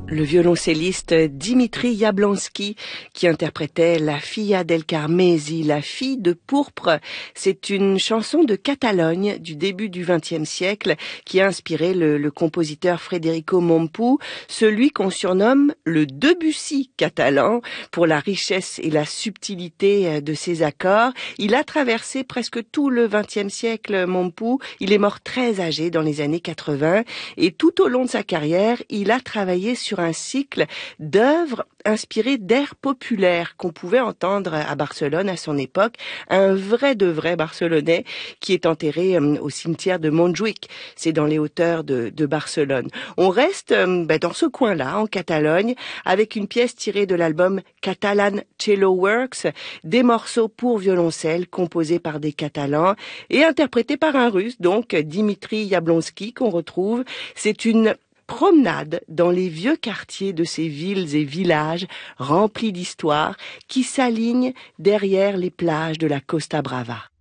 Le violoncelliste Dimitri Jablonski qui interprétait La Filla del Carmesi, la fille de pourpre. C'est une chanson de Catalogne du début du XXe siècle qui a inspiré le compositeur Federico Mompou, celui qu'on surnomme le Debussy catalan pour la richesse et la subtilité de ses accords. Il a traversé presque tout le XXe siècle, Mompou. Il est mort très âgé dans les années 80 et tout au long de sa carrière, il a travaillé sur un cycle d'œuvres inspirées d'airs populaires qu'on pouvait entendre à Barcelone à son époque. Un vrai de vrai barcelonais qui est enterré au cimetière de Montjuïc. C'est dans les hauteurs de Barcelone. On reste dans ce coin-là, en Catalogne, avec une pièce tirée de l'album Catalan Cello Works, des morceaux pour violoncelle composés par des Catalans et interprétés par un Russe, donc Dimitri Jablonski, qu'on retrouve. C'est une promenade dans les vieux quartiers de ces villes et villages remplis d'histoire qui s'alignent derrière les plages de la Costa Brava.